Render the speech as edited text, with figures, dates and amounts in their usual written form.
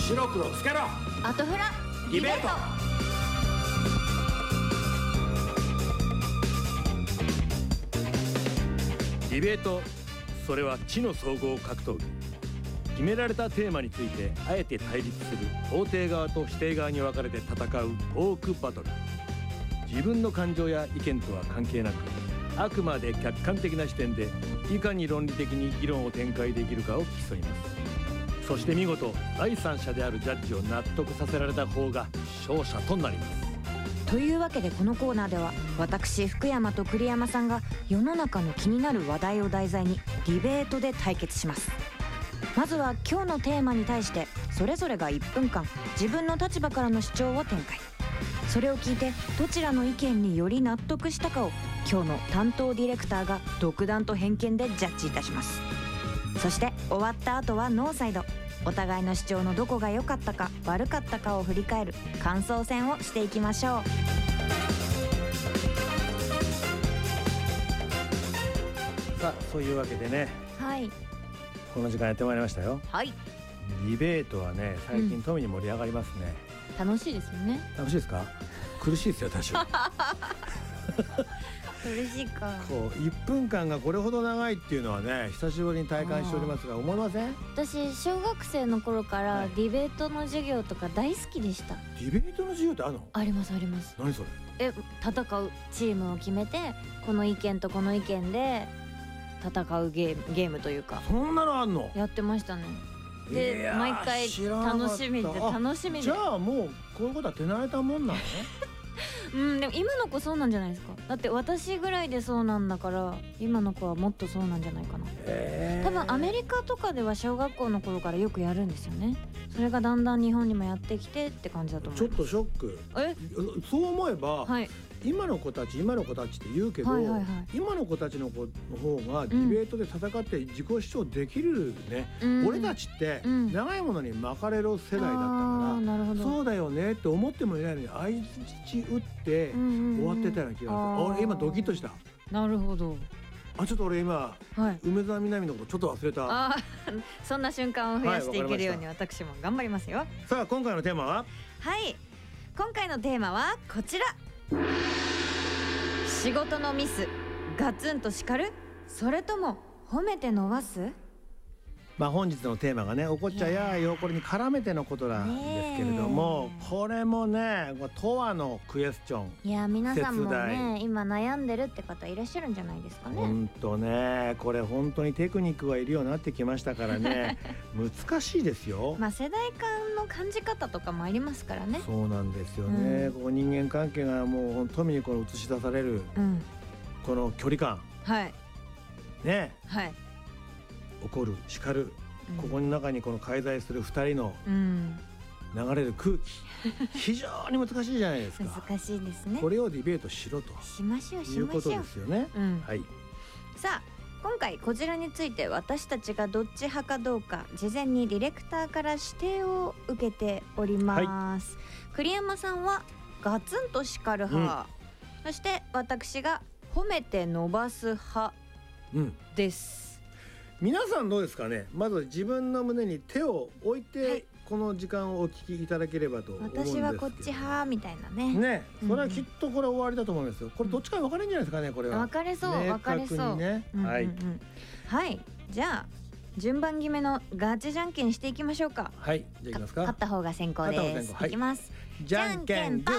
白黒つけろ。 アトフラディベート。 ディベート、それは知の総合格闘技。決められたテーマについてあえて対立する肯定側と否定側に分かれて戦うトークバトル。自分の感情や意見とは関係なく、あくまで客観的な視点でいかに論理的に議論を展開できるかを競います。そして見事第三者であるジャッジを納得させられた方が勝者となります。 というわけで、このコーナーでは私福山と栗山さんが世の中の気になる話題を題材にディベートで対決します。まずは今日のテーマに対してそれぞれが1分間自分の立場からの主張を展開。それを聞いてどちらの意見により納得したかを今日の担当ディレクターが独断と偏見でジャッジいたします。そして終わった後はノーサイド、お互いの主張のどこが良かったか悪かったかを振り返る感想戦をしていきましょう。 さあ、そういうわけでね、 はい、 この時間やってまいりましたよ。 はい、 ディベートはね、最近富に盛り上がりますね。 楽しいですよね。 楽しいですか？苦しいですよ、多少。 嬉しいか。 こう1分間がこれほど長いっていうのはね、久しぶりに体感しておりますが、思いません？ 私小学生の頃からはいディベートの授業とか大好きでした。 ディベートの授業ってあるの？ ありますあります。 何それ？ 戦うチームを決めて、この意見とこの意見で戦うゲームというかそんなのあんの？ やってましたね。で毎回楽しみで楽しみで。 じゃあもうこういうことは手慣れたもんなの？ でも今の子そうなんじゃないですか。だって私ぐらいでそうなんだから、今の子はもっとそうなんじゃないかな。多分アメリカとかでは小学校の頃からよくやるんですよね。それがだんだん日本にもやってきてって感じだと思います。 ちょっとショック。そう思えば、はい、今の子たちって言うけど、はいはいはい、今の子たちの子の方がディベートで戦って自己主張できるね、俺たちって長いものに巻かれる世代だったから、そうだよねって思ってもいないのに相槌打って終わってたような気がする。俺今ドキッとした。なるほど。ちょっと俺今、はい、梅澤美波のことちょっと忘れた。 そんな瞬間を増やしていけるように私も頑張りますよ。 さあ今回のテーマは？ はい、今回のテーマはこちら。仕事のミスガツンと叱る、それとも褒めて伸ばす？ 本日のテーマがね、おこっちゃやよこれに絡めてのことなんですけれども、これもね、とわのクエスチョン。 いや、皆さんもね今悩んでるって方いらっしゃるんじゃないですかね。 本当ね、これ本当にテクニックがいるようになってきましたからね。難しいですよ。 世代間の感じ方とかもありますからね。 そうなんですよね、こう人間関係がもう富にこの映し出される、この距離感、はいね、はい、怒る叱る、ここの中にこの介在する2人の流れる空気、非常に難しいじゃないですか。 難しいですね。 これをディベートしろとしましょういうことですよね。はい。 さあ今回こちらについて私たちがどっち派かどうか事前にディレクターから指定を受けております。栗山さんはガツンと叱る派、そして私が褒めて伸ばす派です。 皆さんどうですかね。まず自分の胸に手を置いて、この時間をお聞きいただければと思うんですけど。 私はこっち派みたいなね。 それはきっとこれ終わりだと思いますよ。これどっちかに分かれるんじゃないですかね。これは分かれそう、分かれそう。はい、じゃあ順番決めのガチじゃんけんしていきましょうか。 はい、じゃあいきますか。 勝った方が先行です。いきます。 じゃんけんグー。